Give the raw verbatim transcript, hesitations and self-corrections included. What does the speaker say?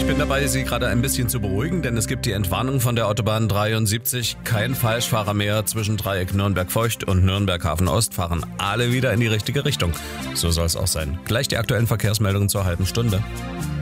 Ich bin dabei, Sie gerade ein bisschen zu beruhigen, denn es gibt die Entwarnung von der Autobahn dreiundsiebzig. Kein Falschfahrer mehr. Zwischen Dreieck Nürnberg-Feucht und Nürnberg-Hafen-Ost fahren alle wieder in die richtige Richtung. So soll es auch sein. Gleich die aktuellen Verkehrsmeldungen zur halben Stunde.